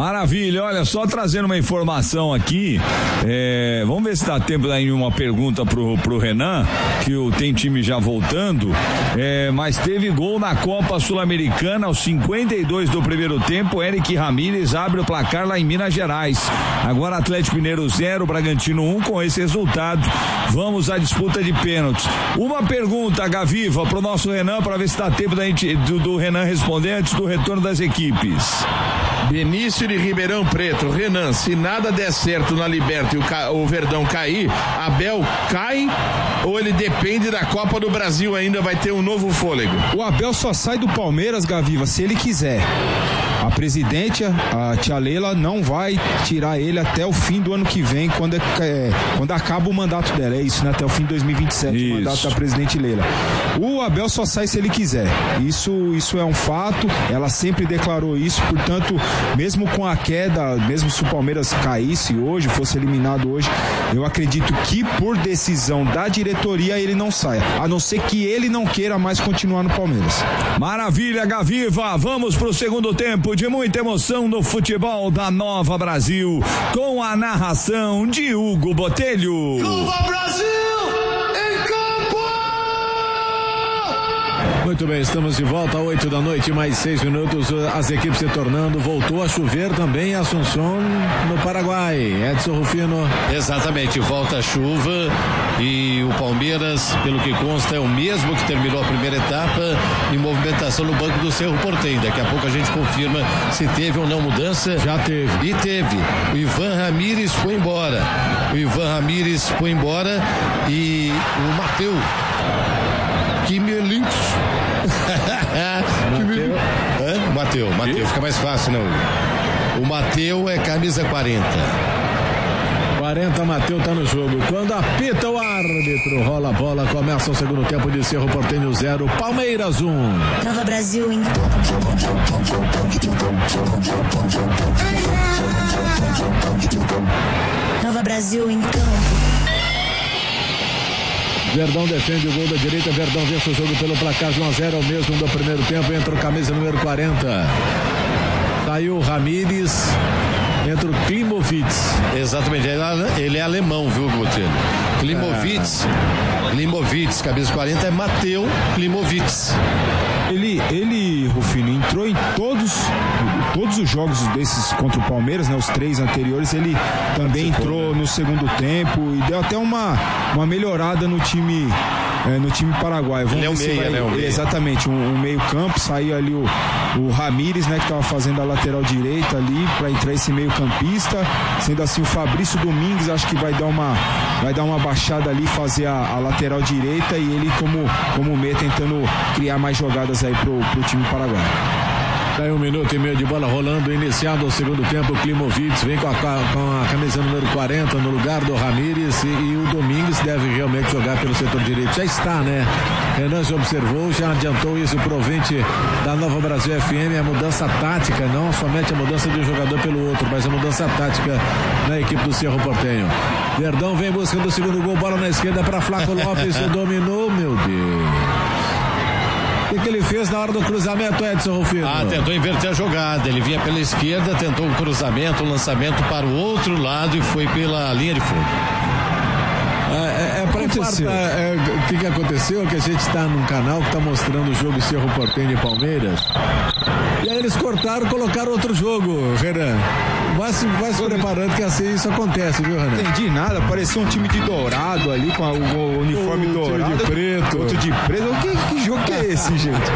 Maravilha, olha, só trazendo uma informação aqui, vamos ver se dá tempo daí uma pergunta pro Renan, que tem time já voltando, mas teve gol na Copa Sul-Americana aos 52 do primeiro tempo. Eric Ramírez abre o placar lá em Minas Gerais. Agora Atlético Mineiro 0, Bragantino 1. Com esse resultado, vamos à disputa de pênaltis. Uma pergunta, Gaviva, pro nosso Renan, para ver se dá tempo do Renan responder antes do retorno das equipes. Benício de Ribeirão Preto. Renan, se nada der certo na Liberta e o Verdão cair, Abel cai ou ele depende da Copa do Brasil, ainda vai ter um novo fôlego? O Abel só sai do Palmeiras, Gaviva, se ele quiser. A presidente, a tia Leila, não vai tirar ele até o fim do ano que vem, quando acaba o mandato dela. É isso, né? Até o fim de 2027, o mandato da presidente Leila. O Abel só sai se ele quiser. Isso é um fato. Ela sempre declarou isso. Portanto, mesmo com a queda, mesmo se o Palmeiras caísse hoje, fosse eliminado hoje, eu acredito que por decisão da diretoria ele não saia. A não ser que ele não queira mais continuar no Palmeiras. Maravilha, Gaviva. Vamos pro segundo tempo de muita emoção no futebol da Nova Brasil, com a narração de Hugo Botelho. Nova Brasil em campo! Muito bem, estamos de volta, 8 da noite, mais 6 minutos, as equipes se tornando, voltou a chover também em Assunção, no Paraguai. Edson Rufino. Exatamente, volta a chuva e o Palmeiras, pelo que consta, é o mesmo que terminou a primeira etapa em movimentação no banco do Cerro Porteño. Daqui a pouco a gente confirma se teve ou não mudança. Já teve. E teve. O Ivan Ramírez foi embora. E o Mateu Kimelinks. Mateu, fica mais fácil, não? O Mateu é camisa 40. 40, Mateu tá no jogo. Quando apita o árbitro, rola a bola, começa o segundo tempo de Cerro Porteño 0, Palmeiras 1. Nova Brasil em Nova Brasil em campo. Verdão defende o gol da direita, Verdão vence o jogo pelo placar de 1-0, ao mesmo do primeiro tempo, entra o camisa número 40. Saiu o Ramírez, entra o Klimovitz. Exatamente, ele é alemão, viu, Botelho? Klimovitz, camisa 40 é Mateu Klimovitz. Ele, Rufino, entrou em todos os jogos desses contra o Palmeiras, né? Os 3 anteriores, ele também entrou no segundo tempo e deu até uma melhorada no time paraguaio. Vamos ele é o meia. Exatamente, um meio campo, saiu ali o Ramírez, né, que estava fazendo a lateral direita ali, para entrar esse meio campista, sendo assim o Fabrício Domingues, acho que vai dar uma baixada ali, fazer a lateral direita, e ele como meia tentando criar mais jogadas aí pro time paraguaio. Daí 1 minuto e meio de bola rolando, iniciado o segundo tempo, o Klimovitz vem com a camisa número 40 no lugar do Ramírez, e o Domingues deve realmente jogar pelo setor direito. Já está, né? Renan já observou, já adiantou isso pro ouvinte da Nova Brasil FM, a mudança tática, não somente a mudança de um jogador pelo outro, mas a mudança tática na equipe do Cerro Porteño. Verdão vem buscando o segundo gol, bola na esquerda para Flaco Lopes, dominou, meu Deus. O que ele fez na hora do cruzamento, Edson Rufino? Tentou inverter a jogada. Ele vinha pela esquerda, tentou um cruzamento, um lançamento para o outro lado e foi pela linha de fundo. Para infartar, o que aconteceu é que a gente está num canal que está mostrando o jogo Cerro Porteño e Palmeiras. E aí eles cortaram e colocaram outro jogo, Renan. Vai se preparando que assim isso acontece, viu, Renan? Não entendi nada, parecia um time de dourado ali, com o uniforme dourado. De preto. Outro de preto. Que jogo que é esse, gente?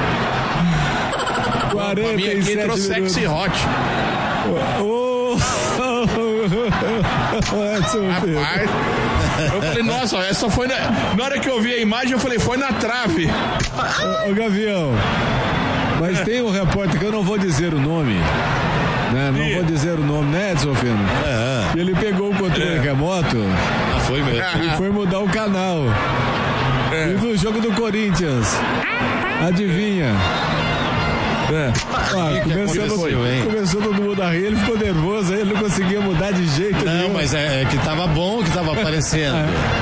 47 entrou sexy hot. Rapaz, eu falei, nossa, essa foi na hora que eu vi a imagem, eu falei, foi na trave. Ô Gavião, mas tem um repórter que eu não vou dizer o nome, né? Não vou dizer o nome, né, Edson Fino? E ele pegou o controle remoto. Foi mesmo. E foi mudar o canal. E do jogo do Corinthians. Adivinha? Começou todo mundo a rir, ele ficou nervoso, aí ele não conseguia mudar de jeito nenhum. Não, mas é que tava bom, que tava aparecendo.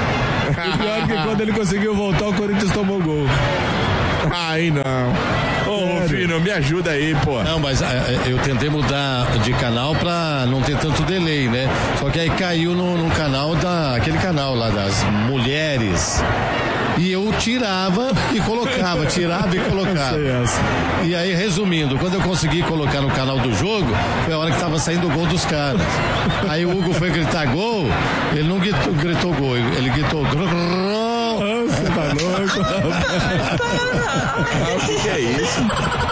E pior que quando ele conseguiu voltar, o Corinthians tomou gol. Ai, não. Rufino, me ajuda aí, pô. Não, mas eu tentei mudar de canal pra não ter tanto delay, né? Só que aí caiu no canal aquele canal lá das mulheres. E eu tirava e colocava, tirava e colocava. E aí, resumindo, quando eu consegui colocar no canal do jogo, foi a hora que tava saindo o gol dos caras. Aí o Hugo foi gritar gol, ele não gritou gol, ele gritou Você tá louco? O que é isso?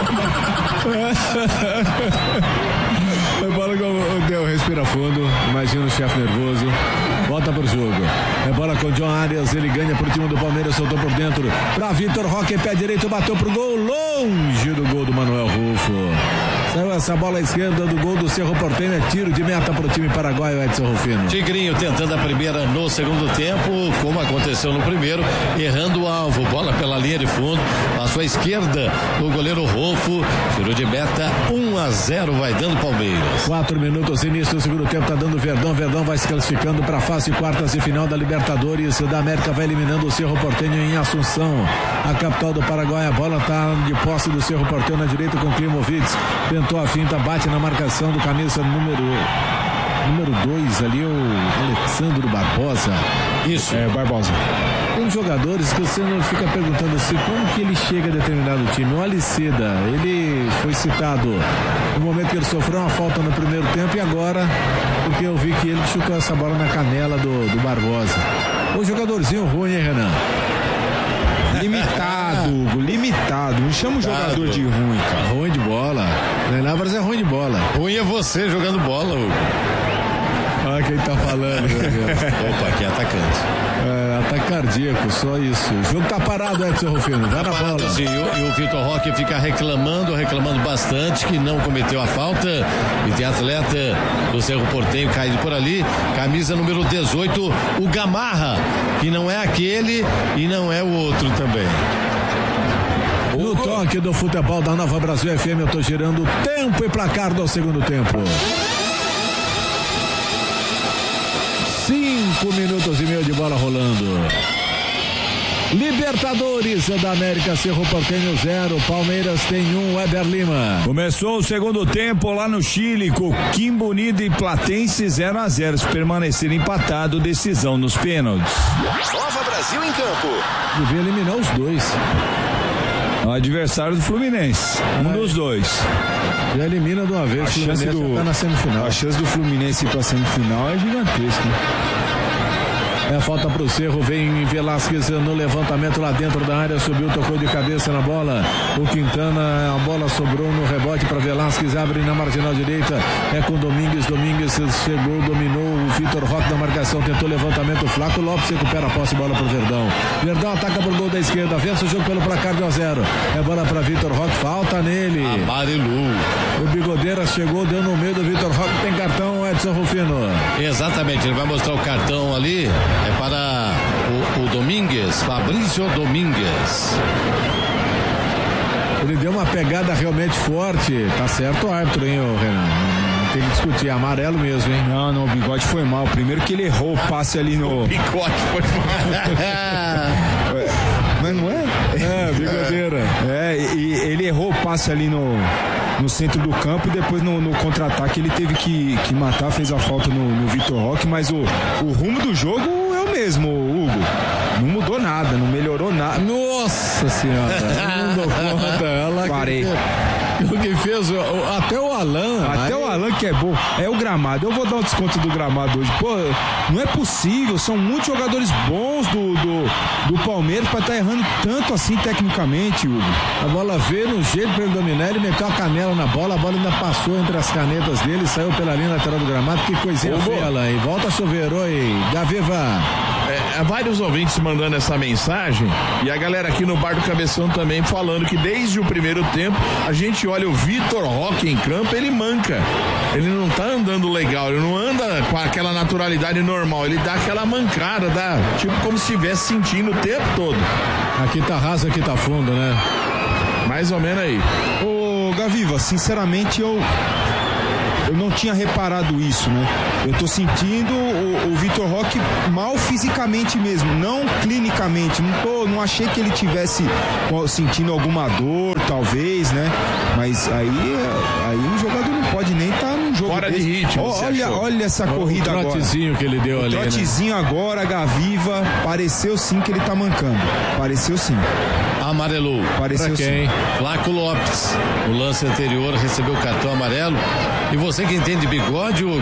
É bola com o Del, respira fundo, imagina o chefe nervoso, volta pro jogo. É bola com o John Arias, ele ganha pro time do Palmeiras, soltou por dentro pra Vitor Roque, pé direito, bateu pro gol, longe do gol do Manuel Rufo. Saiu essa bola à esquerda do gol do Cerro Porteño, é tiro de meta pro time paraguaio, Edson Rufino. Tigrinho tentando a primeira no segundo tempo, como aconteceu no primeiro, errando o alvo, bola pela linha de fundo, passou à esquerda o goleiro Rufo, tirou de meta, 1-0, vai dando Palmeiras. 4 minutos, início do segundo tempo, tá dando Verdão vai se classificando pra fase quartas e final da Libertadores da América, vai eliminando o Cerro Porteño em Assunção, a capital do Paraguai. A bola tá de posse do Cerro Porteño na direita com Klimovitz, tentou a finta, bate na marcação do camisa número 2 ali, o Alexandre Barbosa. Isso, Barbosa. Tem jogadores que você não fica perguntando assim, como que ele chega a determinado time. O Aliceda, ele foi citado no momento que ele sofreu uma falta no primeiro tempo e agora, porque eu vi que ele chutou essa bola na canela do Barbosa. O jogadorzinho ruim, hein, Renan? Limitado, Hugo, limitado. Não chama o jogador de ruim, cara. Ruim de bola. Renan Álvares é ruim de bola. Ruim é você jogando bola, Hugo. Olha quem tá falando, meu Deus. Opa, aqui é atacante. Ataque cardíaco, só isso. O jogo tá parado, Edson Rufino, vai na bola. Sim, e o Vitor Roque fica reclamando bastante que não cometeu a falta. E tem atleta do Cerro Porteño caído por ali. Camisa número 18, o Gamarra, que não é aquele e não é o outro também. No toque do futebol da Nova Brasil FM, eu tô girando tempo e placar do segundo tempo. 5 minutos e meio de bola rolando. Libertadores da América, Cerro Porteño 0, Palmeiras tem 1, Weber Lima. Começou o segundo tempo lá no Chile, Coquimbo Unido e Platense 0-0. Se permanecer empatado, decisão nos pênaltis. Nova Brasil em campo. Devia eliminar os dois. O adversário do Fluminense, dos dois. Já elimina de uma vez, a chance tá na semifinal. A chance do Fluminense ir pra semifinal é gigantesca. É falta pro Cerro, vem Velasquez no levantamento lá dentro da área, subiu, tocou de cabeça na bola. O Quintana, a bola sobrou no rebote para Velasquez, abre na marginal direita, é com Domingues chegou, dominou o Vitor Roque na marcação, tentou levantamento, Flaco Lopes recupera a posse, bola pro Verdão ataca pro gol da esquerda, vence o jogo pelo placar de 1-0, é bola para Vitor Roque, falta nele. Amarelo. O Bigodeira chegou, deu no meio do Vitor Roque, tem cartão, Edson Rufino. Exatamente, ele vai mostrar o cartão ali. É para o Domingues, Fabrício Domingues. Ele deu uma pegada realmente forte. Tá certo o árbitro, hein, Renan? Não tem que discutir, amarelo mesmo, hein? Não, o Bigode foi mal. Primeiro que ele errou o passe ali no... O Bigode foi mal. Mas não é? É, Bigodeira. E ele errou o passe ali no centro do campo e depois no contra-ataque ele teve que matar, fez a falta no Vitor Roque, mas o rumo do jogo é o mesmo, Hugo. Não mudou nada, não melhorou nada. Nossa senhora, não dou conta. Ela parei. O que fez, até o Alan. Até o Alan que é bom. É o gramado. Eu vou dar um desconto do gramado hoje. Pô, não é possível. São muitos jogadores bons do Palmeiras pra estar errando tanto assim tecnicamente, Hugo. A bola veio no jeito pra ele dominar, ele meteu a canela na bola, a bola ainda passou entre as canetas dele, saiu pela linha lateral do gramado. Que coisinha feia, Alan. E volta a chover, oi, Gaviva. Vários ouvintes mandando essa mensagem e a galera aqui no Bar do Cabeção também falando que desde o primeiro tempo a gente olha o Vitor Roque em campo, ele manca, ele não tá andando legal, ele não anda com aquela naturalidade normal, ele dá aquela mancada, tipo como se estivesse sentindo o tempo todo. Aqui tá raso, aqui tá fundo, né? Mais ou menos aí. Ô Gaviva, sinceramente eu não tinha reparado isso, né? Eu tô sentindo o Vitor Roque mal fisicamente mesmo, não clinicamente. Não achei que ele tivesse sentindo alguma dor, talvez, né? Mas aí o jogador não pode nem estar num jogo fora de ritmo. Olha essa corrida agora. O trotezinho que ele deu ali, né? O trotezinho agora, Gaviva, pareceu sim que ele tá mancando. Pareceu sim. Amarelou. Pareceu quem? sim. Flaco Lopes. O lance anterior recebeu o cartão amarelo. E você que entende bigode, Hugo?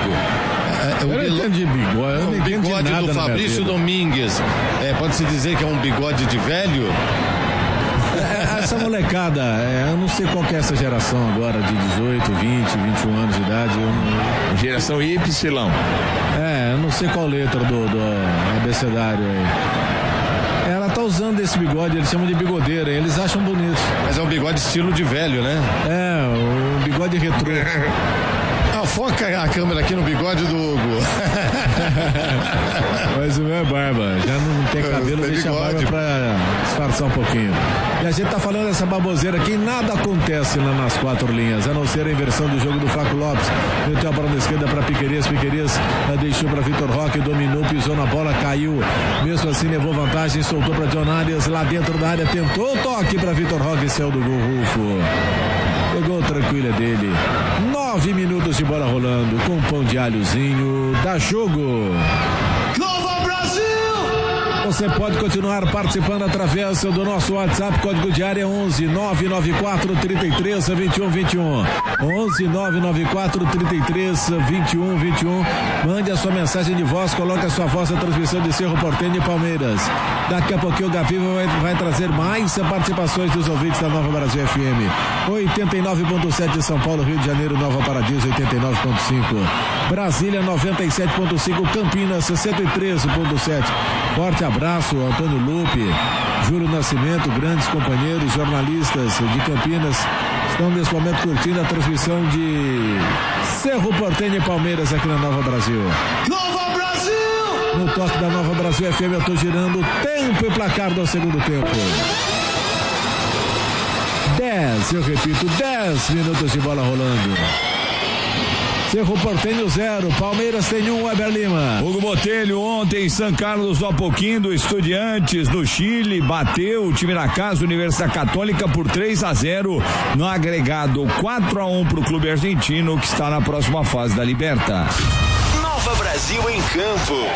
O bigode do Fabrício Domingues. Pode-se dizer que é um bigode de velho? Essa molecada, eu não sei qual que é essa geração agora, de 18, 20, 21 anos de idade. Geração Y. Eu não sei qual letra do abecedário aí. Ela tá usando esse bigode, eles chamam de bigodeira, eles acham bonito. Mas é um bigode estilo de velho, né? O bigode retrô. Foca a câmera aqui no bigode do Hugo. Mas o meu é barba. Já não tem cabelo, deixa a barba pra disfarçar um pouquinho. E a gente tá falando dessa baboseira aqui, nada acontece lá nas quatro linhas, a não ser a inversão do jogo do Flaco Lopes. Meteu a bola na esquerda pra Piquerez deixou pra Vitor Roque, dominou, pisou na bola, caiu. Mesmo assim levou vantagem, soltou pra John Arias lá dentro da área, tentou o toque pra Vitor Roque, saiu do gol, Rufo. Pegou tranquila dele. 9 minutos de bola rolando com pão de alhozinho. Dá jogo. Nova Brasil! Você pode continuar participando através do nosso WhatsApp, código de área 11 994 33 21 21. 11 994 33 21 21. Mande a sua mensagem de voz, coloque a sua voz na transmissão de Cerro Porteño e Palmeiras. Daqui a pouquinho o Gaviva vai trazer mais participações dos ouvintes da Nova Brasil FM. 89.7 São Paulo, Rio de Janeiro, Nova Paradiso 89.5. Brasília 97.5, Campinas 113.7. Forte abraço, Antônio Lupe, Júlio Nascimento, grandes companheiros, jornalistas de Campinas, estão nesse momento curtindo a transmissão de Cerro Porteño e Palmeiras aqui na Nova Brasil. Nova Brasil! No toque da Nova Brasil FM eu estou girando tempo e placar do segundo tempo. 10 minutos de bola rolando. Cerro Porteño 0, Palmeiras tem 1, Weber Lima. Hugo Botelho, ontem São Carlos do Apoquindo, Estudiantes no Chile, bateu o time da casa, Universidade Católica, por 3-0, no agregado 4-1 para o clube argentino, que está na próxima fase da Liberta. Nova Brasil em campo.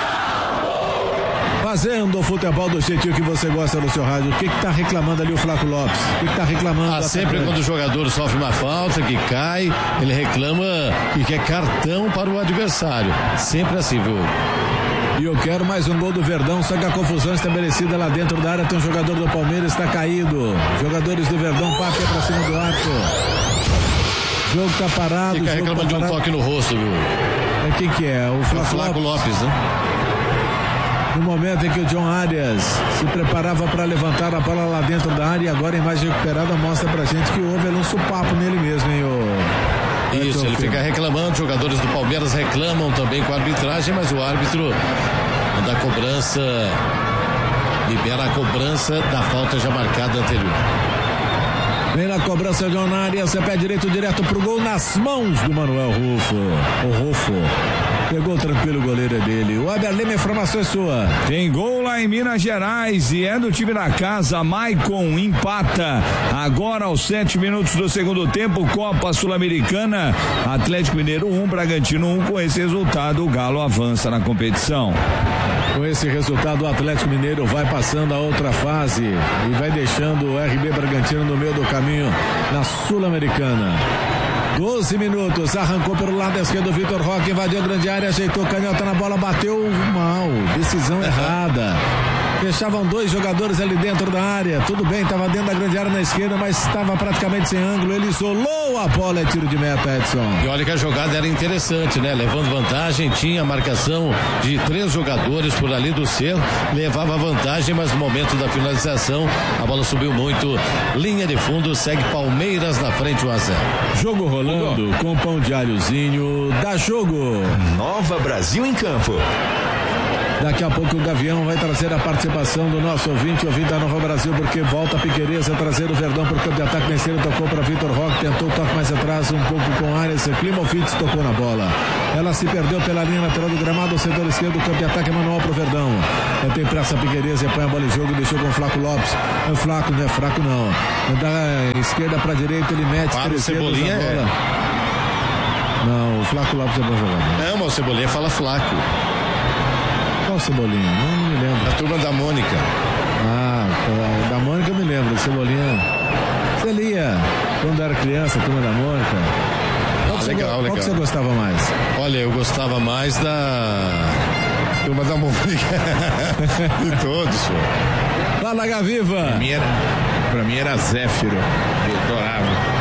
Fazendo o futebol do jeitinho que você gosta no seu rádio. O que tá reclamando ali o Flaco Lopes? O que tá reclamando? Sempre quando o jogador sofre uma falta, que cai, ele reclama que quer cartão para o adversário. Sempre assim, viu? E eu quero mais um gol do Verdão, só que a confusão estabelecida lá dentro da área, tem um jogador do Palmeiras, está caído. Jogadores do Verdão partem para cima do arco. O jogo tá parado. Fica reclamando de um toque no rosto, viu? Quem que é? O Flaco Lopes, né? No momento em que o John Arias se preparava para levantar a bola lá dentro da área, e agora a imagem recuperada mostra pra gente que houve ali um supapo nele mesmo, hein? Isso, ele fica reclamando, jogadores do Palmeiras reclamam também com a arbitragem, mas o árbitro da cobrança libera a cobrança da falta já marcada anterior. Vem na cobrança de John Arias, pé direito direto pro gol nas mãos do Manuel Rufo. O Rufo pegou tranquilo, o goleiro é dele. O Weber Lima, informação é sua. Tem gol lá em Minas Gerais e é do time da casa. Maicon empata agora aos 7 minutos do segundo tempo. Copa Sul-Americana, Atlético Mineiro 1, Bragantino 1. Com esse resultado, o Galo avança na competição. Com esse resultado, o Atlético Mineiro vai passando a outra fase e vai deixando o RB Bragantino no meio do caminho na Sul-Americana. 12 minutos, arrancou pelo lado esquerdo, Vitor Roque invadiu a grande área, ajeitou canhota na bola, bateu mal, decisão errada. Fechavam dois jogadores ali dentro da área, tudo bem, estava dentro da grande área na esquerda, mas estava praticamente sem ângulo, ele isolou a bola, é tiro de meta, Edson. E olha que a jogada era interessante, né? Levando vantagem, tinha a marcação de 3 jogadores por ali do Cerro, levava vantagem, mas no momento da finalização, a bola subiu muito, linha de fundo, segue Palmeiras na frente 1-0. Jogo rolando com pão de alhozinho, dá jogo. Nova Brasil em campo. Daqui a pouco o Gavião vai trazer a participação do nosso ouvinte da Nova Brasil, porque volta a Piquerez a trazer o Verdão para o campo de ataque. Venceiro tocou para Vitor Roque, tentou o toque mais atrás, um pouco com áreas. Klimovitz tocou na bola. Ela se perdeu pela linha lateral do gramado, o setor esquerdo do campo de ataque manual para o Verdão. Tem pressa a Piquerez, põe a bola em jogo, deixou com o Flaco Lopes. É Flaco, não é fraco não. Da esquerda para a direita, ele mete. Para o Cebolinha Não, o Flaco Lopes é bom jogador. Não, mas o Cebolinha fala Flaco. Qual Cebolinha? Não me lembro. A turma da Mônica. Da Mônica eu me lembro, do Cebolinha. Você lia quando era criança, a turma da Mônica? Legal. Qual que você gostava mais? Olha, eu gostava mais da turma da Mônica. De todos, senhor. Fala, Gaviva. Pra mim era Zéfiro. Eu adorava.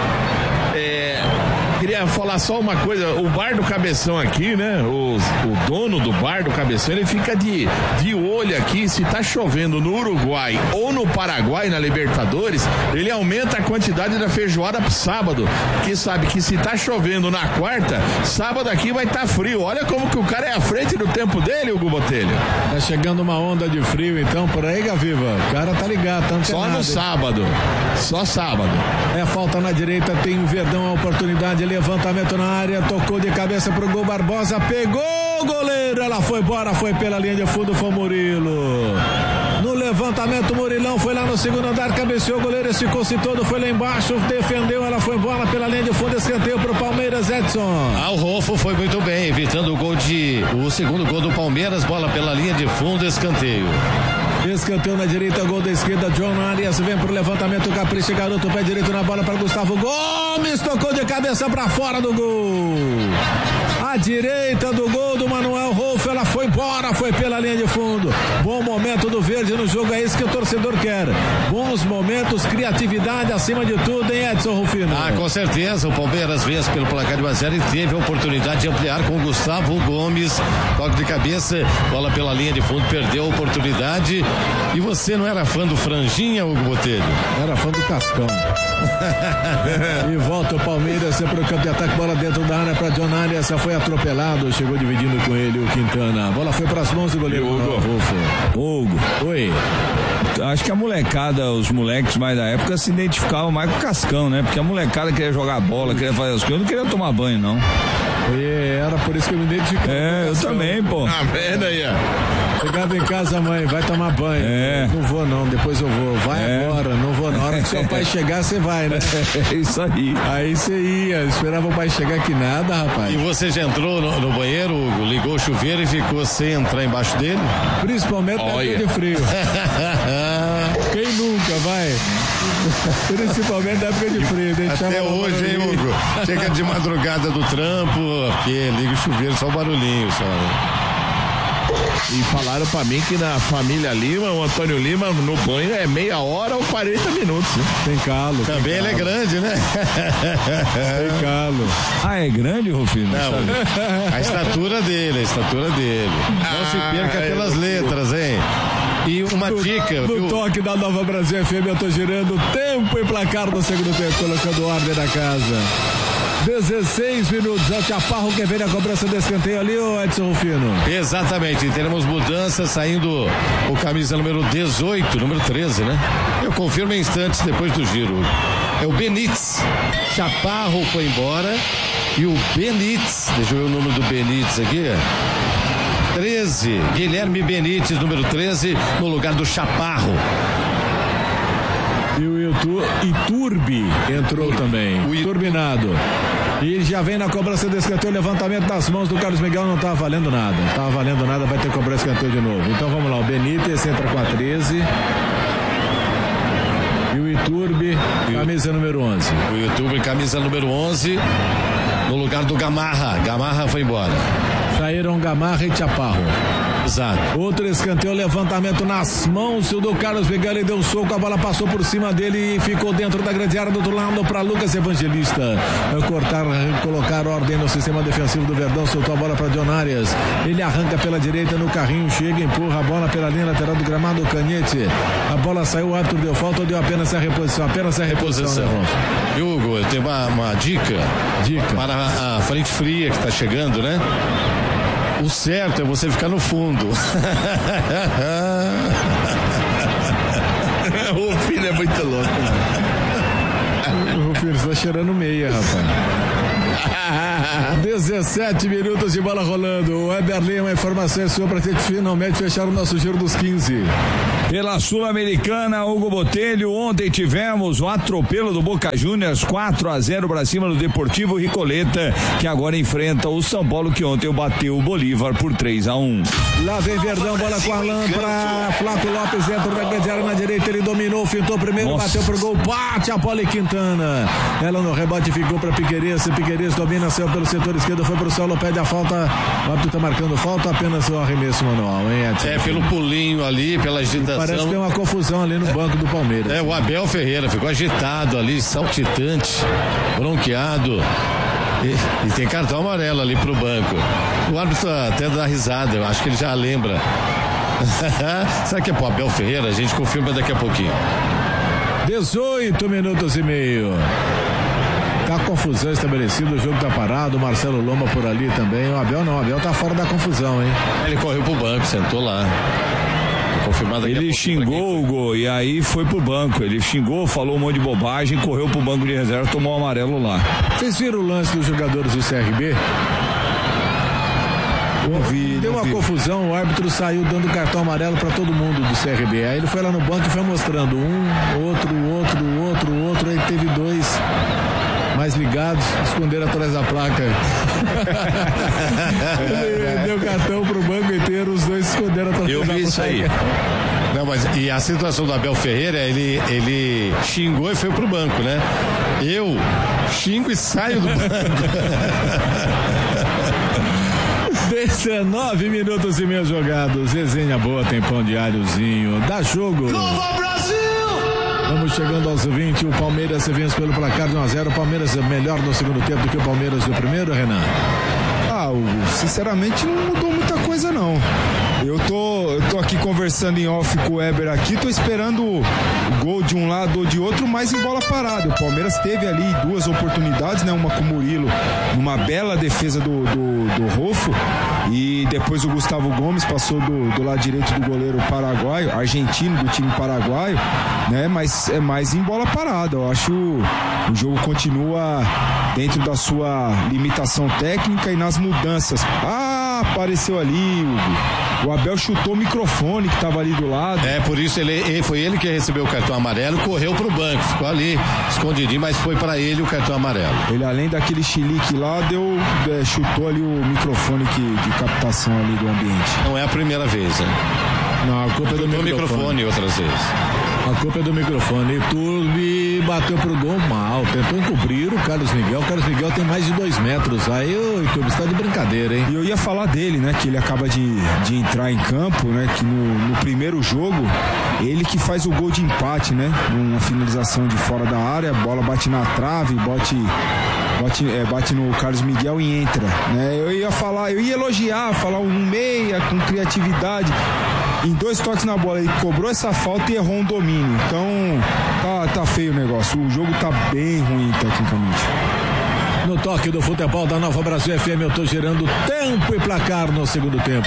Queria falar só uma coisa, o bar do Cabeção aqui, né? O dono do bar do Cabeção, ele fica de olho aqui, se tá chovendo no Uruguai ou no Paraguai, na Libertadores, ele aumenta a quantidade da feijoada pro sábado, porque sabe que se tá chovendo na quarta, sábado aqui vai estar frio. Olha como que o cara é à frente do tempo dele, Hugo Botelho. Tá chegando uma onda de frio então por aí, Gaviva? O cara tá ligado, tá antenado. Só no sábado, só sábado. Falta na direita, tem o Verdão, a oportunidade, levantamento na área, tocou de cabeça pro gol, Barbosa pegou o goleiro, ela foi embora, foi pela linha de fundo, foi o Murilo. No levantamento, o Murilão foi lá no segundo andar, cabeceou o goleiro, esticou-se todo, foi lá embaixo, defendeu, ela foi embora pela linha de fundo, escanteio pro Palmeiras, Edson. O Rolfo foi muito bem, evitando o segundo gol do Palmeiras, bola pela linha de fundo, escanteio. Escanteio na direita, gol da esquerda, John Arias vem pro levantamento, capricha, garoto, pé direito na bola para Gustavo Gomes, tocou de cabeça para fora do gol. À direita do gol do Manuel Rolf, ela foi embora, foi pela linha de fundo. Bom momento do Verde no jogo, é isso que o torcedor quer. Bons momentos, criatividade acima de tudo, hein, Edson Rufino? Com certeza, o Palmeiras vence pelo placar de 1-0 e teve a oportunidade de ampliar com o Gustavo Gomes, toque de cabeça, bola pela linha de fundo, perdeu a oportunidade. E você não era fã do Franjinha, Hugo Botelho? Era fã do Cascão. E volta o Palmeiras para o campo de ataque, bola dentro da área para John Arias, foi atropelado, chegou dividindo com ele o Quintana. A bola foi para as mãos do goleiro Hugo. Oi. Acho que a molecada, os moleques mais da época se identificavam mais com o Cascão, né? Porque a molecada queria jogar bola, queria fazer as coisas, eu não queria tomar banho, não. Era por isso que eu me identificava. Eu também, pô. Vendo aí, ó. Chegava em casa, mãe, vai tomar banho. Não vou não, depois eu vou. Vai agora, não vou. Na hora que seu pai chegar, você vai, né? É isso aí. Aí você ia, esperava o pai chegar que nada, rapaz. E você já entrou no banheiro, Hugo, ligou o chuveiro e ficou sem entrar embaixo dele? Principalmente na época de frio. Quem nunca, vai? Principalmente na época de frio. Até hoje, hein, Hugo? Chega de madrugada do trampo, porque liga o chuveiro, só o barulhinho, só, né? E falaram pra mim que na família Lima, o Antônio Lima, no banho é meia hora ou 40 minutos. Né? Tem calo. Também ele é grande, né? Tem calo. É grande, Rufino? Não, a estatura dele. Não se perca pelas letras, hein? E uma dica. No toque da Nova Brasil FM, eu tô girando tempo e placar do segundo tempo, colocando ordem na casa. 16 minutos, é o Chaparro que vem na cobrança do escanteio ali, o Edson Rufino. Exatamente, teremos mudanças, saindo o camisa número 18, número 13, né? Eu confirmo em instantes depois do giro. É o Benítez. Chaparro foi embora e o Benítez, deixa eu ver o número do Benítez aqui, 13, Guilherme Benítez, número 13, no lugar do Chaparro. E o Iturbe entrou também. O Turbinado. E já vem na cobrança do escanteio, levantamento das mãos do Carlos Miguel, não estava valendo nada. Não estava valendo nada, vai ter que cobrar escanteio de novo. Então vamos lá, o Benítez entra com a 13. E o Iturbe, camisa número 11. O Iturbe, camisa número 11, no lugar do Gamarra. Gamarra foi embora. Saíram Gamarra e Chaparro. Exato. Outro escanteio, levantamento nas mãos do Carlos Miguel, ele deu um soco, a bola passou por cima dele e ficou dentro da grande área do outro lado para Lucas Evangelista. Colocar ordem no sistema defensivo do Verdão, soltou a bola para John Arias. Ele arranca pela direita no carrinho, chega, empurra a bola pela linha lateral do gramado, Canhete. A bola saiu, o árbitro deu falta ou deu apenas a reposição? Apenas a reposição. E Hugo, eu tenho uma dica para a frente fria que está chegando, né? O certo é você ficar no fundo. O filho é muito louco. O filho está cheirando meia, rapaz. 17 minutos de bola rolando. O Eberlin, uma informação é sua para gente finalmente fechar o nosso giro dos 15. Pela Sul-Americana, Hugo Botelho, ontem tivemos o atropelo do Boca Juniors, 4-0 para cima do Deportivo Ricoleta, que agora enfrenta o São Paulo, que ontem bateu o Bolívar por 3-1. Lá vem Verdão, bola com a Alain para Flávio Lopes, dentro da grande área na direita, ele dominou, fintou primeiro, bateu pro gol, bate a bola e Quintana. Ela no rebote ficou para Piqueires domina, saiu pelo setor esquerdo, foi pro Saulo, pede a falta, o árbitro tá marcando falta, apenas o arremesso manual, hein, Edson? É, pelo pulinho ali, pela agitação. Parece que tem uma confusão ali no banco do Palmeiras. É, o Abel Ferreira ficou agitado ali, saltitante, bronqueado. E tem cartão amarelo ali pro banco. O árbitro até dá risada, eu acho que ele já lembra. Será que é pro Abel Ferreira? A gente confirma daqui a pouquinho. 18 minutos e meio. Tá confusão estabelecida, o jogo tá parado, o Marcelo Lomba por ali também. O Abel não, o Abel tá fora da confusão, hein? Ele correu pro banco, sentou lá. Ele xingou o gol e aí foi pro banco. Ele xingou, falou um monte de bobagem, correu pro banco de reserva, tomou um amarelo lá. Vocês viram o lance dos jogadores do CRB? Deu uma confusão, o árbitro saiu dando cartão amarelo pra todo mundo do CRB. Aí ele foi lá no banco e foi mostrando outro, aí teve dois mais ligados, esconderam atrás da placa. Ele deu cartão pro banco inteiro, os dois esconderam atrás da placa. Eu vi isso aí. Não, mas e a situação do Abel Ferreira, ele xingou e foi pro banco, né? Eu xingo e saio do banco. 19 minutos e meio jogados. Resenha boa, tem pão diáriozinho. Dá jogo. Nova Brasil! Vamos chegando aos 20. O Palmeiras se vence pelo placar de 1-0. O Palmeiras é melhor no segundo tempo do que o Palmeiras do primeiro, Renan? Sinceramente não mudou muita coisa não. Eu tô aqui conversando em off com o Eber aqui, tô esperando o gol de um lado ou de outro, mas em bola parada. O Palmeiras teve ali duas oportunidades, né? Uma com o Murilo, numa bela defesa do Rolfo, e depois o Gustavo Gomes passou do lado direito do goleiro paraguaio, argentino do time paraguaio, né? Mas é mais em bola parada. Eu acho o jogo continua dentro da sua limitação técnica e nas mudanças. Apareceu ali, Hugo. O Abel chutou o microfone que estava ali do lado. É, por isso foi ele que recebeu o cartão amarelo, correu pro banco, ficou ali escondidinho, mas foi para ele o cartão amarelo. Ele, além daquele chilique lá, chutou ali o microfone de captação ali do ambiente. Não é a primeira vez, né? Não, a culpa é do microfone outras vezes. A culpa é do microfone. Turbi bateu pro gol mal, tentou encobrir o Carlos Miguel. O Carlos Miguel tem mais de 2 metros. Aí o Turbi está de brincadeira, hein? E eu ia falar dele, né? Que ele acaba de entrar em campo, né? Que no primeiro jogo, ele que faz o gol de empate, né? Uma finalização de fora da área, a bola bate na trave, bate no Carlos Miguel e entra, né? Eu ia elogiar, falar um meia com criatividade. Em 2 toques na bola, ele cobrou essa falta e errou um domínio. Então, tá feio o negócio. O jogo tá bem ruim tecnicamente. No toque do futebol da Nova Brasil FM, eu tô gerando tempo e placar no segundo tempo.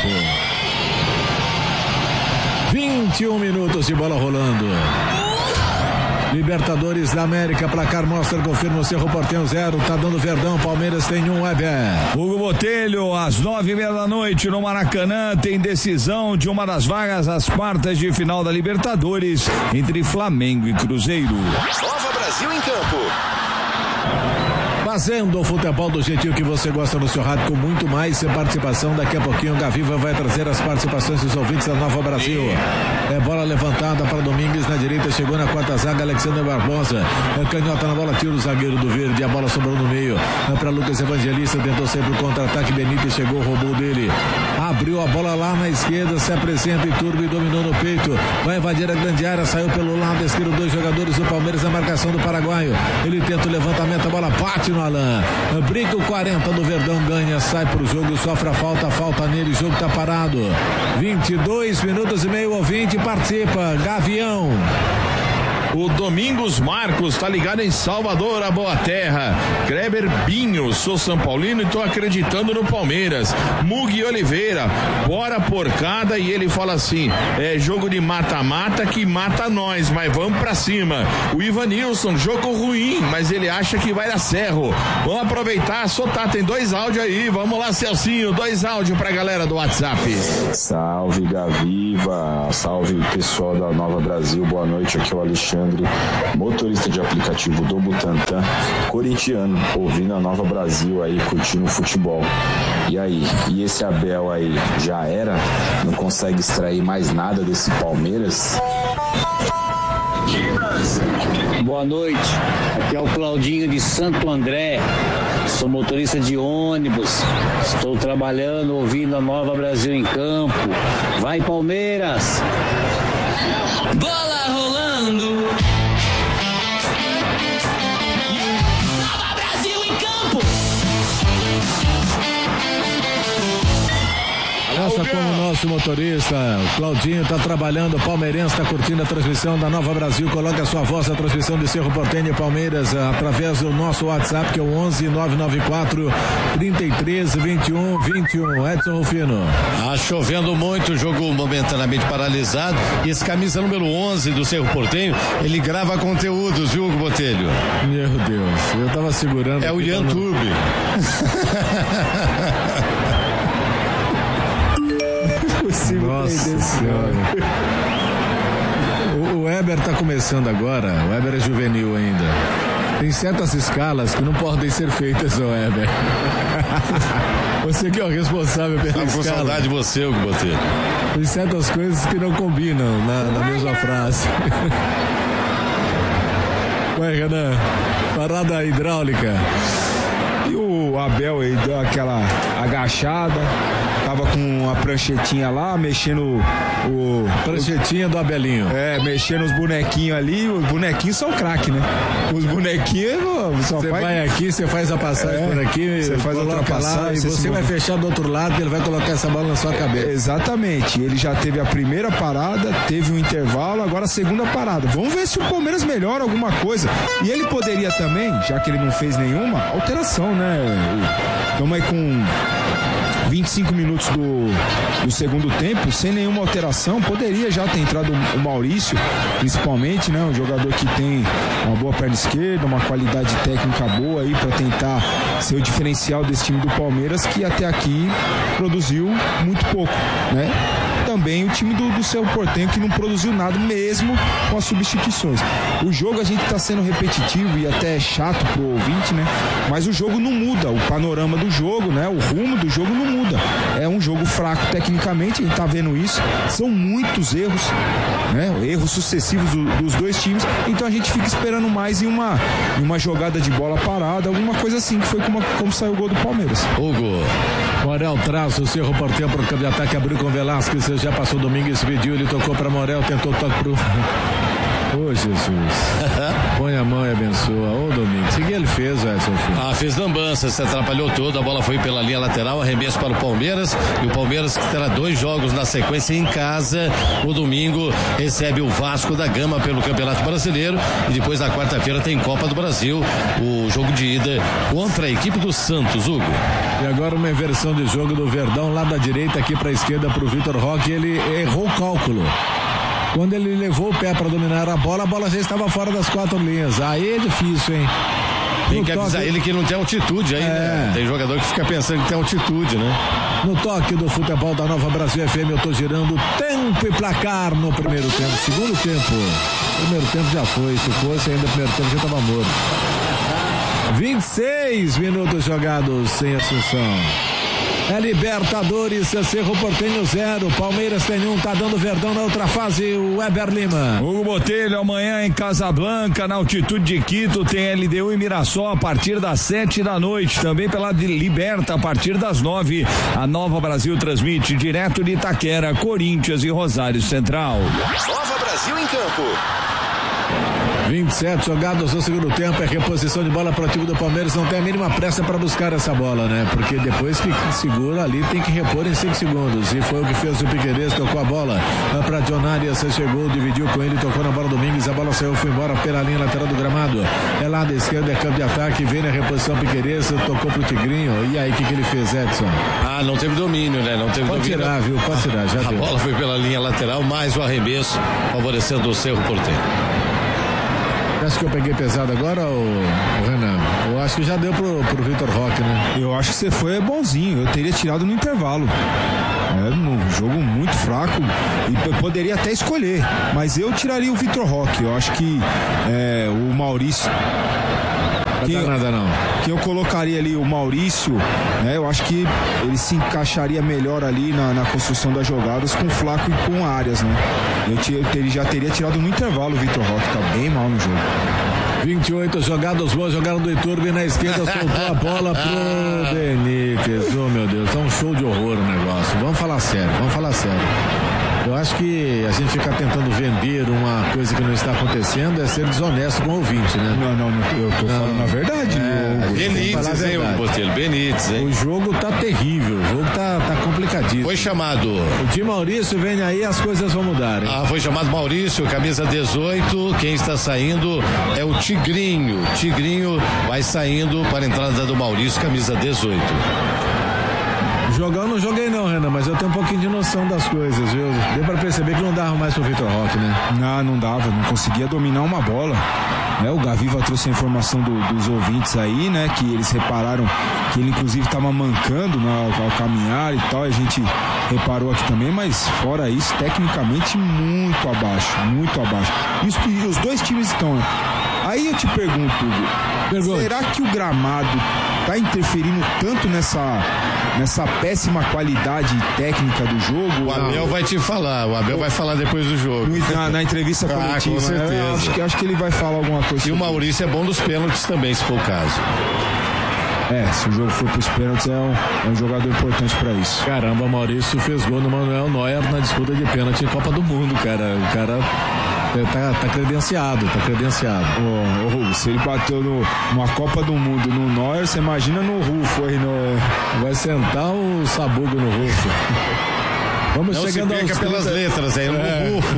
21 minutos de bola rolando. Libertadores da América, placar mostra, confirma o Cerro Porteño 0, tá dando Verdão, Palmeiras tem 1, Weber. Hugo Botelho, às 9:30 no Maracanã, tem decisão de uma das vagas às quartas de final da Libertadores entre Flamengo e Cruzeiro. Nova Brasil em campo. Fazendo o futebol do jeitinho que você gosta no seu rádio, com muito mais sem participação. Daqui a pouquinho o Gaviva vai trazer as participações dos ouvintes da Nova Brasil. É bola levantada para Domingues na direita, chegou na quarta zaga Alexandre Barbosa. É canhota na bola, tira o zagueiro do Verde, a bola sobrou no meio. É para Lucas Evangelista, tentou sempre o contra-ataque, Benítez chegou, roubou dele. Abriu a bola lá na esquerda, se apresenta e Turbi dominou no peito. Vai invadir a grande área, saiu pelo lado esquerdo, 2 jogadores do Palmeiras na marcação do paraguaio. Ele tenta o levantamento, a bola bate no Alain. Brinca o 40 do Verdão, ganha, sai pro jogo, sofre a falta nele, o jogo tá parado. 22 minutos e meio, ouvinte participa. Gavião. O Domingos Marcos tá ligado em Salvador, a Boa Terra. Kleber Binho, sou São Paulino e tô acreditando no Palmeiras. Mugi Oliveira, bora porcada, e ele fala assim, é jogo de mata-mata que mata nós, mas vamos pra cima. O Ivanilson, jogo ruim, mas ele acha que vai dar cerro. Vamos aproveitar, soltar, tem 2 áudios aí, vamos lá, Celcinho, 2 áudios pra galera do WhatsApp. Salve Gaviva, salve pessoal da Nova Brasil, boa noite, aqui é o Alexandre, motorista de aplicativo do Butantã, corintiano, ouvindo a Nova Brasil aí, curtindo o futebol. E aí, e esse Abel aí, já era? Não consegue extrair mais nada desse Palmeiras? Boa noite, aqui é o Claudinho de Santo André, sou motorista de ônibus, estou trabalhando, ouvindo a Nova Brasil em campo. Vai Palmeiras! Bola rolando. Nova Brasil em campo. Essa como o nosso motorista, o Claudinho, tá trabalhando, o palmeirense tá curtindo a transmissão da Nova Brasil, coloca a sua voz na transmissão de Cerro Porteño e Palmeiras através do nosso WhatsApp, que é o 11-994 33 21 21. Edson Rufino. Chovendo muito, jogo momentaneamente paralisado, e esse camisa número 11 do Cerro Porteño, ele grava conteúdos, viu, Hugo Botelho? Meu Deus, eu tava segurando. É o YouTube. Nossa Senhora. O Weber tá começando agora, o Weber é juvenil ainda. Tem certas escalas que não podem ser feitas, o Weber. Você que é o responsável pela escala. Com saudade de você, Hugo Botelho. Tem certas coisas que não combinam na mesma frase. Vai, Renan, parada hidráulica. E o Abel aí deu aquela agachada, tava com a pranchetinha lá, mexendo pranchetinha do Abelinho. Mexendo os bonequinhos ali, os bonequinhos são craque, né? Os bonequinhos só Você vai aqui, você faz a passagem por aqui, você faz a ultrapassagem lá, e você vai fechar do outro lado e ele vai colocar essa bola na sua cabeça. Exatamente, ele já teve a primeira parada, teve um intervalo, agora a segunda parada. Vamos ver se o Palmeiras melhora alguma coisa. E ele poderia também, já que ele não fez nenhuma, alteração, né? Estamos aí com 25 minutos do segundo tempo, sem nenhuma alteração. Poderia já ter entrado o Maurício, principalmente, né? Um jogador que tem uma boa perna esquerda, uma qualidade técnica boa aí para tentar ser o diferencial desse time do Palmeiras, que até aqui produziu muito pouco, né? Também o time do Cerro Porteño, que não produziu nada mesmo com as substituições. O jogo a gente tá sendo repetitivo e até chato pro ouvinte, né? Mas o jogo não muda, o panorama do jogo, né? O rumo do jogo não muda. É um jogo fraco tecnicamente, a gente tá vendo isso. São muitos erros, né? Erros sucessivos dos dois times. Então a gente fica esperando mais em uma jogada de bola parada, alguma coisa assim, que foi como saiu o gol do Palmeiras. Hugo. Morel traz o Cerro Porteño para o campo de ataque, abriu com Velasquez, já passou o Domingues, pediu, ele tocou para Morel, tentou o toque pro... Ô Jesus, põe a mão e abençoa. Ô Domingues, o que ele fez, Edson? Fez lambança, se atrapalhou todo, a bola foi pela linha lateral, arremesso para o Palmeiras, e o Palmeiras que terá 2 jogos na sequência em casa. No domingo recebe o Vasco da Gama pelo Campeonato Brasileiro, e depois na quarta-feira tem Copa do Brasil, o jogo de ida contra a equipe do Santos, Hugo. E agora uma inversão de jogo do Verdão, lá da direita aqui para a esquerda para o Vitor Roque, ele errou o cálculo. Quando ele levou o pé para dominar a bola já estava fora das 4 linhas. Aí é difícil, hein? Tem que avisar ele que não tem altitude aí, né? Tem jogador que fica pensando que tem altitude, né? No toque do futebol da Nova Brasil FM, eu tô girando tempo e placar no primeiro tempo. Segundo tempo. Primeiro tempo já foi. Se fosse ainda o primeiro tempo, já estava morto. 26 minutos jogados sem Assunção. É Libertadores, Cerro Porteño 0, Palmeiras tem 1, tá dando Verdão na outra fase, o Weber Lima. Hugo Botelho, amanhã em Casablanca, na altitude de Quito, tem LDU e Mirassol a partir das 7 da noite, também pela Liberta a partir das 9. A Nova Brasil transmite direto de Itaquera, Corinthians e Rosário Central. Nova Brasil em campo. 27 jogados no segundo tempo, é reposição de bola para o time do Palmeiras, não tem a mínima pressa para buscar essa bola, né? Porque depois que segura ali, tem que repor em 5 segundos, e foi o que fez o Piquerez, tocou a bola para John Arias, chegou, dividiu com ele, tocou na bola Domingues, a bola saiu, foi embora pela linha lateral do gramado, é lado esquerdo, é campo de ataque, vem na reposição Piquerez, tocou pro Tigrinho, e aí o que ele fez, Edson? Não teve domínio, né? Não teve Pode domínio. tirar, viu? Pode tirar, já a deu. A bola foi pela linha lateral, mais o arremesso, favorecendo o Cerro Porteño. Acho que eu peguei pesado agora, o Renan? Eu acho que já deu pro Vitor Roque, né? Eu acho que você foi bonzinho, eu teria tirado no intervalo. Um jogo muito fraco e eu poderia até escolher, mas eu tiraria o Vitor Roque. Eu acho que o Maurício... Que eu colocaria ali o Maurício, né? Eu acho que ele se encaixaria melhor ali na construção das jogadas com o Flaco e com Arias, né? Já teria tirado no intervalo o Vitor Roque, tá bem mal no jogo. 28 jogadas boas, jogaram do Iturbe na esquerda, soltou a bola pro Benítez. Oh, meu Deus, tá um show de horror o negócio. Vamos falar sério. Eu acho que a gente ficar tentando vender uma coisa que não está acontecendo é ser desonesto com o ouvinte, né? Não, eu tô falando a verdade. Benítez, hein, Botelho? Benítez, hein? O jogo tá terrível, o jogo tá complicadíssimo. Foi chamado. O de Maurício vem aí, as coisas vão mudar, hein? Foi chamado Maurício, camisa 18. Quem está saindo é o Tigrinho. Tigrinho vai saindo para a entrada do Maurício, camisa 18. Jogar eu não joguei não, Renan, mas eu tenho um pouquinho de noção das coisas, viu? Deu pra perceber que não dava mais pro Vitor Roque, né? Não dava, não conseguia dominar uma bola. O Gaviva trouxe a informação dos ouvintes aí, né? Que eles repararam que ele inclusive estava mancando ao caminhar e tal, a gente reparou aqui também, mas fora isso, tecnicamente muito abaixo. E os dois times estão, né? Aí eu te pergunto, Hugo, será que o gramado tá interferindo tanto nessa péssima qualidade técnica do jogo? O Abel vai te falar, vai falar depois do jogo. Na entrevista coletiva, com certeza. Acho que ele vai falar alguma coisa. E o Maurício é bom dos pênaltis também, se for o caso. Se o jogo for pros pênaltis, é um jogador importante pra isso. Caramba, o Maurício fez gol no Manuel Neuer na disputa de pênalti em Copa do Mundo, cara. O cara tá credenciado. Hugo, se ele bateu numa Copa do Mundo no Neuer, você imagina no Rufo aí vai sentar o sabugo no Rufo. Vamos não chegando se perca pelas letras aí, no Rufo,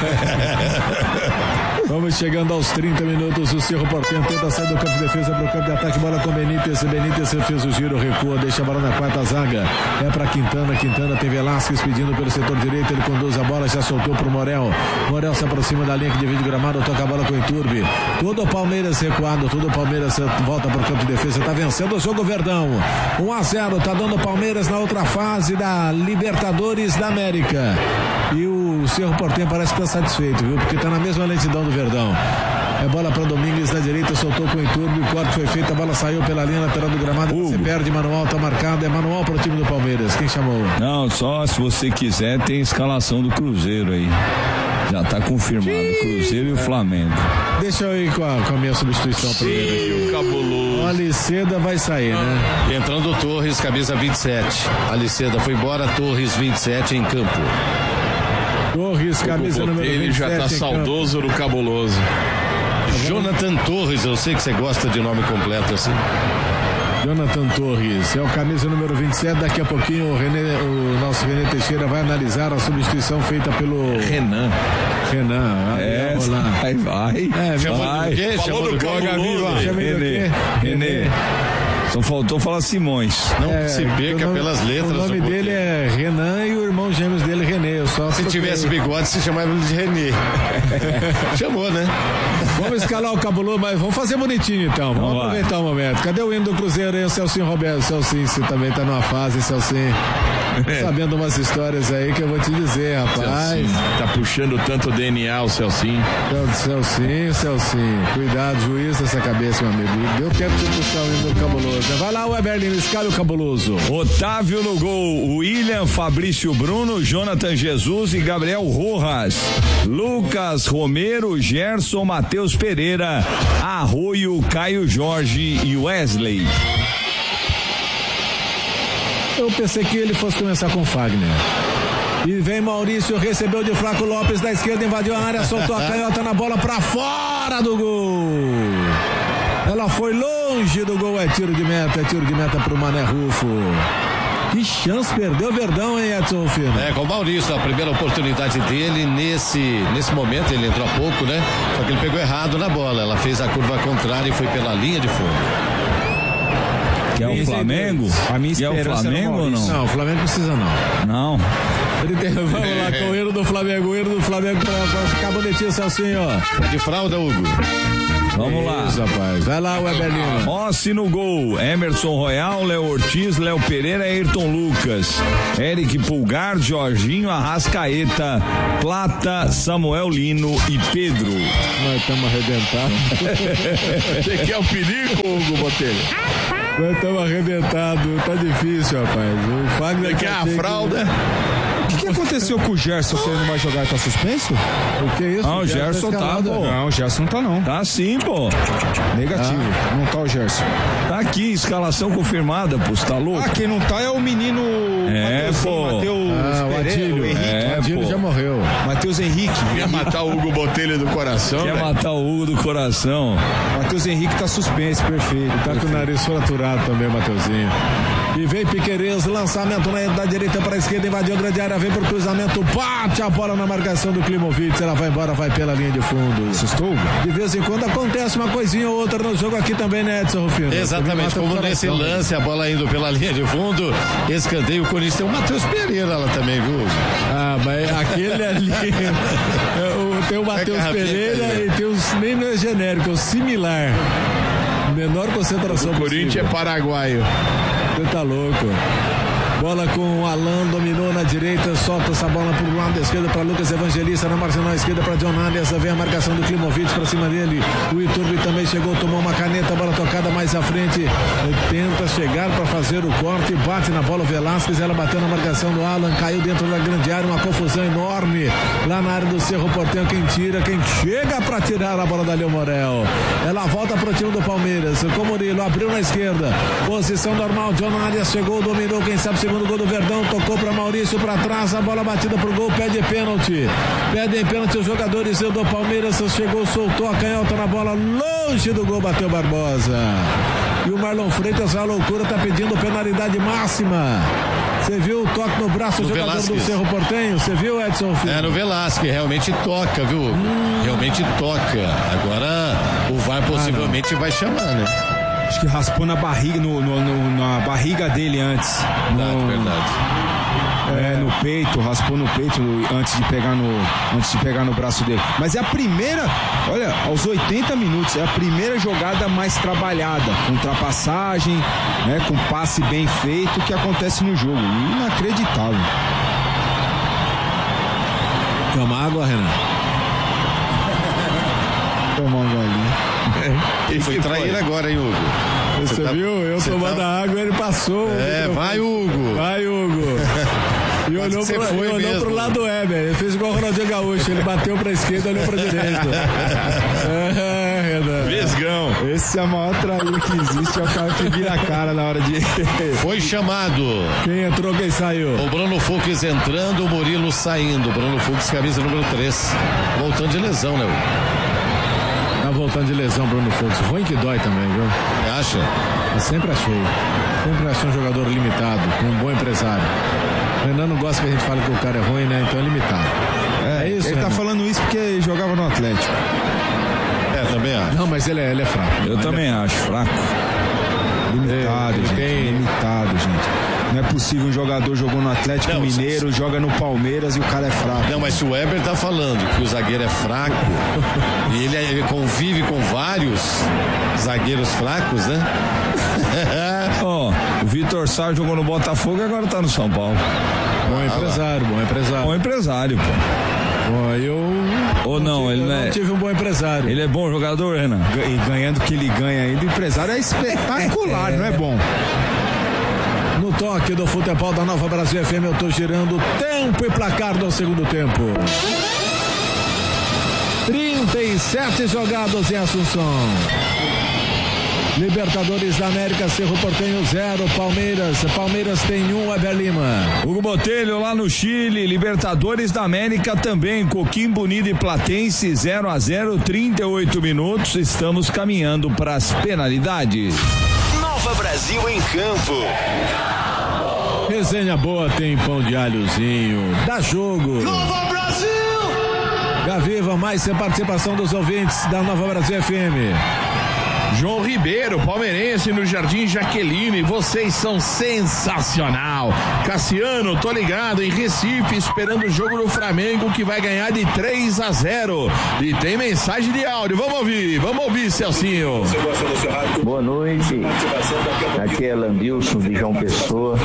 hein? Vamos chegando aos 30 minutos, o Cerro Porteño tenta sair do campo de defesa para o campo de ataque, bola com Benítez fez o giro, recua, deixa a bola na quarta zaga, é para Quintana tem Velasquez pedindo pelo setor direito, ele conduz a bola, já soltou pro Morel se aproxima da linha que divide o gramado, toca a bola com o Iturbe, todo o Palmeiras recuado, todo o Palmeiras volta para o campo de defesa, tá vencendo o jogo Verdão, 1-0, tá dando o Palmeiras na outra fase da Libertadores da América, e o Cerro Porteño parece que tá satisfeito, viu, porque tá na mesma lentidão do Verdão. É bola para Domingues na direita, soltou com o Iturbe, o corte foi feito, a bola saiu pela linha lateral do gramado, você perde, manual tá marcado, é manual para o time do Palmeiras. Quem chamou? Não, só se você quiser tem escalação do Cruzeiro aí. Já tá confirmado, Cruzeiro e o Flamengo. Deixa eu ir com a minha substituição primeiro aqui. O cabuloso. O Aliceda vai sair, né? Entrando o Torres, camisa 27. Aliceda foi embora, Torres 27 em campo. Torres, camisa número 27. Ele já tá saudoso no cabuloso. Jonathan Torres, eu sei que você gosta de nome completo assim. Jonathan Torres é o camisa número 27. Daqui a pouquinho o nosso René Teixeira vai analisar a substituição feita pelo Renan. Vai. Falou do cabuloso. René. Só faltou falar Simões. Não se perca pelas letras. O nome dele é Renan e o irmão gêmeos dele René. Se tivesse bigode, se chamava ele de René. Chamou, né? Vamos escalar o cabuloso, mas vamos fazer bonitinho então. Vamos aproveitar o momento. Cadê o hino do Cruzeiro aí, o Celcinho Roberto? Celcinho, você também tá numa fase, Celcinho. Sabendo umas histórias aí que eu vou te dizer, rapaz. Celcinho, tá puxando tanto o DNA, o Celcinho. Celcinho. Cuidado, juiz dessa cabeça, meu amigo. Deu tempo de puxar o hino do cabuloso. Vai lá, Weberlin, escala o cabuloso. Otávio no gol, William, Fabrício Bruno, Jonathan Jesus e Gabriel Rojas. Lucas Romero, Gerson, Matheus Pereira, Arroio, Caio Jorge e Wesley. Eu pensei que ele fosse começar com Fagner. E vem Maurício, recebeu de Flaco Lopes da esquerda, invadiu a área, soltou a canhota na bola pra fora do gol. Ela foi longe do gol, é tiro de meta pro Mané Rufo. Que chance perdeu o Verdão, hein, Edson Rufino? Com o Maurício, a primeira oportunidade dele nesse momento, ele entrou há pouco, né? Só que ele pegou errado na bola, ela fez a curva contrária e foi pela linha de fundo. Que é o Flamengo? A minha esperança é o Flamengo ou não? Não, o Flamengo precisa não. Vamos lá, com o erro do Flamengo, pra ficar bonitinho, Celcinho. De fralda, Hugo. Vamos lá. Isso, rapaz. Vai lá, o Eberlino. Rossi no gol. Emerson Royal, Léo Ortiz, Léo Pereira, Ayrton Lucas. Eric Pulgar, Jorginho, Arrascaeta, Plata, Samuel Lino e Pedro. Nós estamos arrebentados. Você quer o perigo, Hugo Botelho? Nós estamos arrebentados. Tá difícil, rapaz. O Fagner quer a fralda. O que aconteceu com o Gerson, que ele não vai jogar e tá suspenso? O que é isso? Não, o Gerson tá, pô. Não, o Gerson não tá, não. Tá sim, pô. Negativo. Não tá o Gerson. Tá aqui, escalação confirmada, pô. Você tá louco? Ah, quem não tá é o menino. O Adílio. O Adílio já morreu. Matheus Henrique. Quer matar o Hugo Botelho do coração? Quer matar o Hugo do coração. Matheus Henrique tá suspenso, perfeito. Tá com o nariz fraturado também, Mateuzinho. E vem Piquerez, lançamento da direita para a esquerda, invadiu a grande área, vem pro cruzamento, bate a bola na marcação do Klimovich, ela vai embora, vai pela linha de fundo. Assustou? De vez em quando acontece uma coisinha ou outra no jogo aqui também, né, Edson Rufino? Exatamente, como nesse lance, a bola indo pela linha de fundo, escanteio, o Corinthians tem o Matheus Pereira lá também, viu? Ah, mas aquele ali, tem o Matheus Pereira e tem os, nem não é genérico, é o similar. Menor concentração. O Corinthians é paraguaio. Você tá louco. Bola com o Alan, dominou na direita, solta essa bola pro lado da esquerda para Lucas Evangelista, na marginal esquerda para John Alias, vem a marcação do Klimovich para cima dele, o Iturbe também chegou, tomou uma caneta, bola tocada mais à frente, tenta chegar para fazer o corte, bate na bola o Velasquez, ela bateu na marcação do Alan, caiu dentro da grande área, uma confusão enorme lá na área do Cerro Porteño, quem tira, quem chega para tirar a bola da Léo Morel, ela volta pro time do Palmeiras, com o Murilo, abriu na esquerda, posição normal, John Alias chegou, dominou, quem sabe segundo gol do Verdão, tocou para Maurício para trás, a bola batida pro gol, pede pênalti os jogadores do Palmeiras, chegou, soltou a canhota na bola, longe do gol, bateu Barbosa, e o Marlon Freitas, a loucura, tá pedindo penalidade máxima. Você viu o toque no braço do jogador Velasquez. Do Cerro Porteño? Você viu, Edson Filho? No Velasquez, realmente toca, viu? Realmente toca. Agora o VAR possivelmente vai chamar, né? Acho que raspou na barriga, na barriga dele antes. Verdade. No peito, raspou no peito antes de pegar no braço dele. Mas é a primeira, olha, aos 80 minutos, é a primeira jogada mais trabalhada, com ultrapassagem, né, com passe bem feito que acontece no jogo. Inacreditável. Toma água, Renan. Tomar um golinho. Ele foi traíra agora, hein, Hugo? Você viu? Eu tomando a água, ele passou. Vai, Hugo. Vai, Hugo. E olhou pro lado do Weber. Ele fez igual o Ronaldinho Gaúcho. Ele bateu pra esquerda, olhou pra direita. Renan. Vesgão. Esse é a maior traíra que existe. É o cara que vira a cara na hora de. Foi chamado. Quem entrou, quem saiu? O Bruno Fux entrando, o Murilo saindo. Bruno Fux, camisa número 3. Voltando de lesão, né, Hugo? Voltando de lesão, Bruno Fux. Ruim que dói também, viu? Você acha? Eu sempre achei. Sempre achei um jogador limitado, com um bom empresário. O Renan não gosta que a gente fale que o cara é ruim, né? Então é limitado. É isso, ele Renan. Tá falando isso porque jogava no Atlético. Também acho. Não, mas ele é fraco. Eu também acho, fraco. Limitado, limitado, gente. Não é possível, um jogador jogou no Atlético Mineiro, joga no Palmeiras e o cara é fraco. Não, mas se o Weber tá falando que o zagueiro é fraco e ele convive com vários zagueiros fracos, né? O Vitor Sá jogou no Botafogo e agora tá no São Paulo. Bom empresário, pô. Ou não, ele não é. Eu não tive um bom empresário. Ele é bom jogador, Renan? E ganhando o que ele ganha ainda, o empresário é espetacular, não é bom? No toque do futebol da Nova Brasil FM, eu tô girando tempo e placar do segundo tempo. 37 jogados em Assunção. Libertadores da América, Cerro Porteño 0, Palmeiras tem 1, Eber Lima. Hugo Botelho lá no Chile, Libertadores da América também, Coquimbo Unido e Platense 0-0, 38 minutos, estamos caminhando para as penalidades. Nova Brasil em campo. Resenha boa, tem pão de alhozinho, dá jogo. Nova Brasil! Gaviva, mais participação dos ouvintes da Nova Brasil FM. João Ribeiro, palmeirense no Jardim Jaqueline, vocês são sensacional. Cassiano, tô ligado em Recife, esperando o jogo do Flamengo que vai ganhar de 3-0. E tem mensagem de áudio, vamos ouvir, Celcinho. Boa noite, aqui é Landilson de João Pessoa.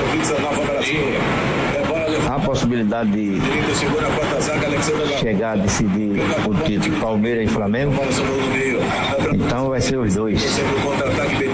Há possibilidade de chegar a decidir o título Palmeiras e Flamengo? Então vai ser os dois.